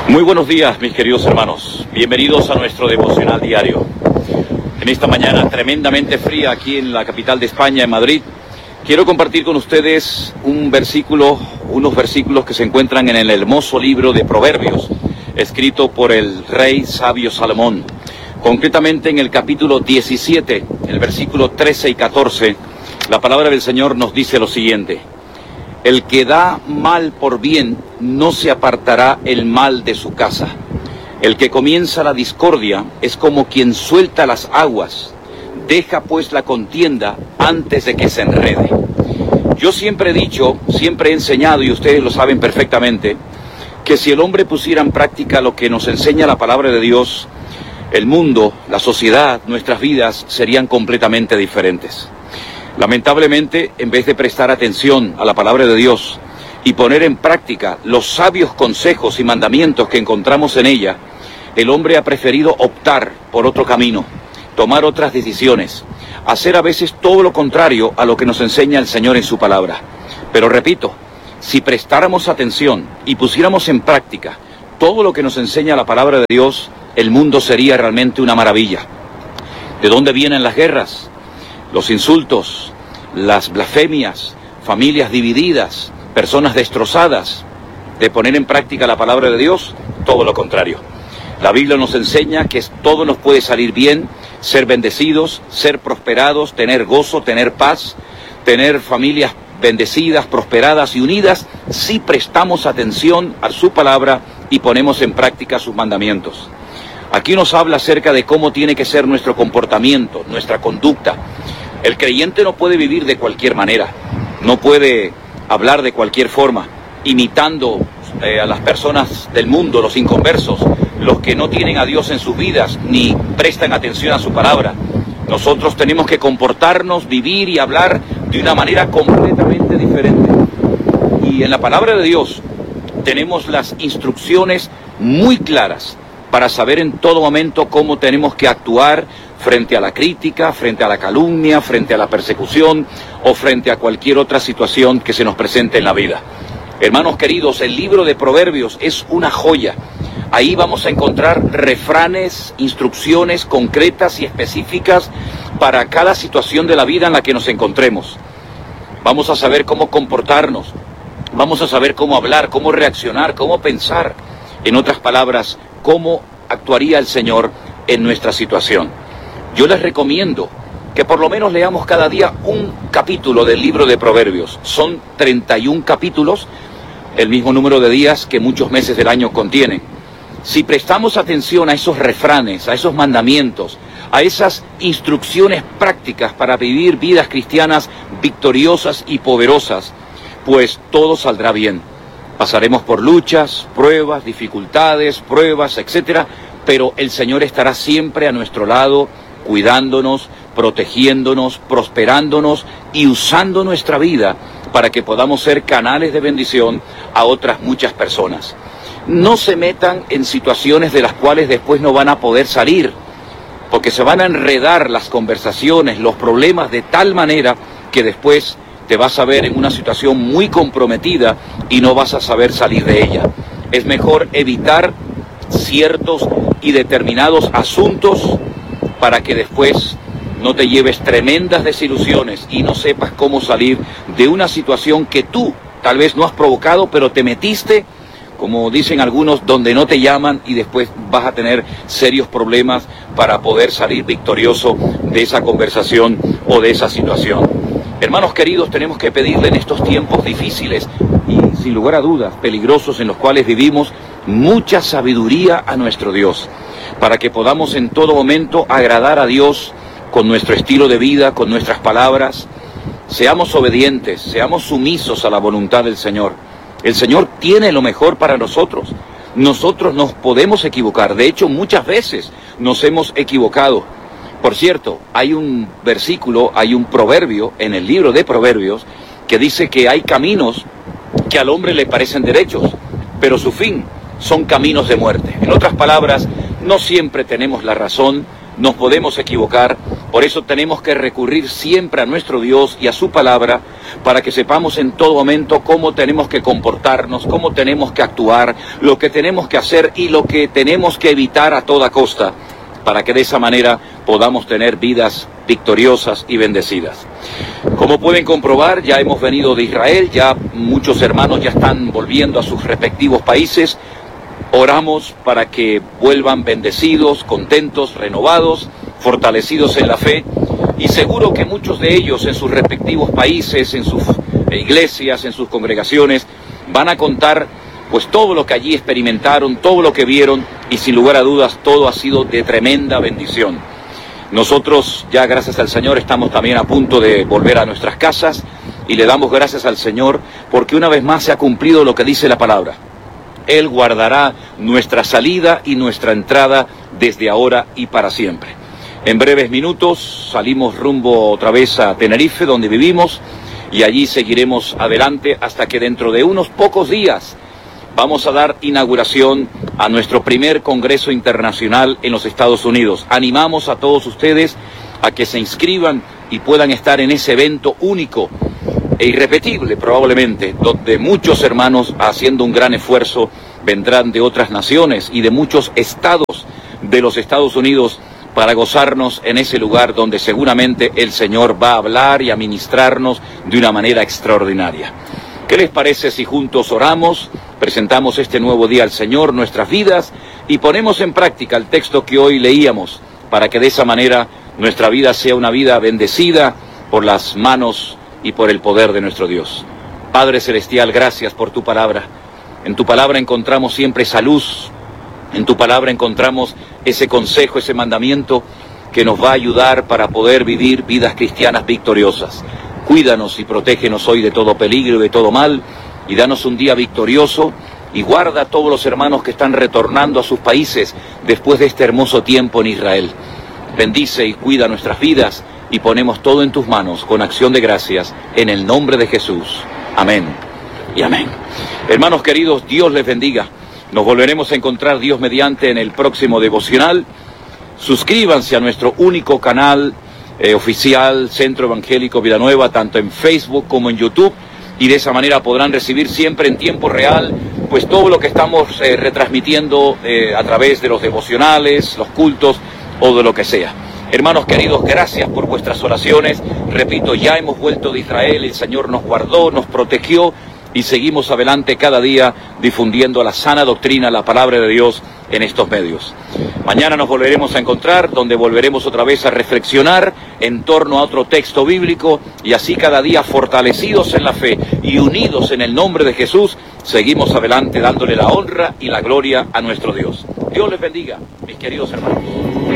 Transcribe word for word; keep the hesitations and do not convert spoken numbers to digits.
Muy buenos días, mis queridos hermanos. Bienvenidos a nuestro devocional diario. En esta mañana tremendamente fría aquí en la capital de España, en Madrid, quiero compartir con ustedes un versículo, unos versículos que se encuentran en el hermoso libro de Proverbios, escrito por el rey sabio Salomón. Concretamente en el capítulo diecisiete, el versículo trece y catorce, la palabra del Señor nos dice lo siguiente: el que da mal por bien, no se apartará el mal de su casa. El que comienza la discordia es como quien suelta las aguas. Deja pues la contienda antes de que se enrede. Yo siempre he dicho, siempre he enseñado, y ustedes lo saben perfectamente, que si el hombre pusiera en práctica lo que nos enseña la palabra de Dios, el mundo, la sociedad, nuestras vidas serían completamente diferentes. Lamentablemente, en vez de prestar atención a la palabra de Dios y poner en práctica los sabios consejos y mandamientos que encontramos en ella, el hombre ha preferido optar por otro camino, tomar otras decisiones, hacer a veces todo lo contrario a lo que nos enseña el Señor en su palabra. Pero repito, si prestáramos atención y pusiéramos en práctica todo lo que nos enseña la palabra de Dios, el mundo sería realmente una maravilla. ¿De dónde vienen las guerras? Los insultos, las blasfemias, familias divididas, personas destrozadas. De poner en práctica la palabra de Dios, todo lo contrario. La Biblia nos enseña que todo nos puede salir bien, ser bendecidos, ser prosperados, tener gozo, tener paz, tener familias bendecidas, prosperadas y unidas, si prestamos atención a su palabra y ponemos en práctica sus mandamientos. Aquí nos habla acerca de cómo tiene que ser nuestro comportamiento, nuestra conducta. El creyente no puede vivir de cualquier manera, no puede hablar de cualquier forma, imitando eh, a las personas del mundo, los inconversos, los que no tienen a Dios en sus vidas, ni prestan atención a su palabra. Nosotros tenemos que comportarnos, vivir y hablar de una manera completamente diferente. Y en la palabra de Dios tenemos las instrucciones muy claras para saber en todo momento cómo tenemos que actuar frente a la crítica, frente a la calumnia, frente a la persecución o frente a cualquier otra situación que se nos presente en la vida. Hermanos queridos, el libro de Proverbios es una joya. Ahí vamos a encontrar refranes, instrucciones concretas y específicas para cada situación de la vida en la que nos encontremos. Vamos a saber cómo comportarnos, vamos a saber cómo hablar, cómo reaccionar, cómo pensar. En otras palabras, cómo actuaría el Señor en nuestra situación. Yo les recomiendo que por lo menos leamos cada día un capítulo del libro de Proverbios. Son treinta y un capítulos, el mismo número de días que muchos meses del año contienen. Si prestamos atención a esos refranes, a esos mandamientos, a esas instrucciones prácticas para vivir vidas cristianas victoriosas y poderosas, pues todo saldrá bien. Pasaremos por luchas, pruebas, dificultades, pruebas, etcétera, pero el Señor estará siempre a nuestro lado, cuidándonos, protegiéndonos, prosperándonos y usando nuestra vida para que podamos ser canales de bendición a otras muchas personas. No se metan en situaciones de las cuales después no van a poder salir, porque se van a enredar las conversaciones, los problemas de tal manera que después te vas a ver en una situación muy comprometida y no vas a saber salir de ella. Es mejor evitar ciertos y determinados asuntos para que después no te lleves tremendas desilusiones y no sepas cómo salir de una situación que tú tal vez no has provocado, pero te metiste, como dicen algunos, donde no te llaman, y después vas a tener serios problemas para poder salir victorioso de esa conversación o de esa situación. Hermanos queridos, tenemos que pedirle en estos tiempos difíciles y sin lugar a dudas peligrosos en los cuales vivimos, mucha sabiduría a nuestro Dios, para que podamos en todo momento agradar a Dios con nuestro estilo de vida, con nuestras palabras. Seamos obedientes, seamos sumisos a la voluntad del Señor. El Señor tiene lo mejor para nosotros. Nosotros nos podemos equivocar, de hecho muchas veces nos hemos equivocado. Por cierto, hay un versículo, hay un proverbio en el libro de Proverbios que dice que hay caminos que al hombre le parecen derechos, pero su fin son caminos de muerte. En otras palabras, no siempre tenemos la razón, nos podemos equivocar, Por eso tenemos que recurrir siempre a nuestro Dios y a su palabra para que sepamos en todo momento cómo tenemos que comportarnos, cómo tenemos que actuar, lo que tenemos que hacer y lo que tenemos que evitar a toda costa, para que de esa manera podamos tener vidas victoriosas y bendecidas. Como pueden comprobar, ya hemos venido de Israel, ya muchos hermanos ya están volviendo a sus respectivos países. Oramos para que vuelvan bendecidos, contentos, renovados, fortalecidos en la fe, y seguro que muchos de ellos en sus respectivos países, en sus iglesias, en sus congregaciones, van a contar pues todo lo que allí experimentaron, todo lo que vieron, y sin lugar a dudas todo ha sido de tremenda bendición. Nosotros ya, gracias al Señor, estamos también a punto de volver a nuestras casas y le damos gracias al Señor porque una vez más se ha cumplido lo que dice la palabra. Él guardará nuestra salida y nuestra entrada desde ahora y para siempre. En breves minutos salimos rumbo otra vez a Tenerife, donde vivimos, y allí seguiremos adelante hasta que dentro de unos pocos días vamos a dar inauguración a nuestro primer Congreso Internacional en los Estados Unidos. Animamos a todos ustedes a que se inscriban y puedan estar en ese evento único e irrepetible probablemente, donde muchos hermanos, haciendo un gran esfuerzo, vendrán de otras naciones y de muchos estados de los Estados Unidos para gozarnos en ese lugar donde seguramente el Señor va a hablar y a ministrarnos de una manera extraordinaria. ¿Qué les parece si juntos oramos, presentamos este nuevo día al Señor, nuestras vidas, y ponemos en práctica el texto que hoy leíamos, para que de esa manera nuestra vida sea una vida bendecida por las manos y por el poder de nuestro Dios? Padre Celestial, gracias por tu palabra. En tu palabra encontramos siempre esa luz, en tu palabra encontramos ese consejo, ese mandamiento que nos va a ayudar para poder vivir vidas cristianas victoriosas. Cuídanos y protégenos hoy de todo peligro y de todo mal, y danos un día victorioso, y guarda a todos los hermanos que están retornando a sus países después de este hermoso tiempo en Israel. Bendice y cuida nuestras vidas, y ponemos todo en tus manos con acción de gracias, en el nombre de Jesús. Amén y amén. Hermanos queridos, Dios les bendiga. Nos volveremos a encontrar, Dios mediante, en el próximo devocional. Suscríbanse a nuestro único canal eh, oficial, Centro Evangélico Vida Nueva, tanto en Facebook como en YouTube, y de esa manera podrán recibir siempre en tiempo real pues todo lo que estamos eh, retransmitiendo eh, a través de los devocionales, los cultos o de lo que sea. Hermanos queridos, gracias por vuestras oraciones. Repito, ya hemos vuelto de Israel, el Señor nos guardó, nos protegió, y seguimos adelante cada día difundiendo la sana doctrina, la palabra de Dios en estos medios. Mañana nos volveremos a encontrar, donde volveremos otra vez a reflexionar en torno a otro texto bíblico, y así cada día fortalecidos en la fe y unidos en el nombre de Jesús, seguimos adelante dándole la honra y la gloria a nuestro Dios. Dios les bendiga, mis queridos hermanos.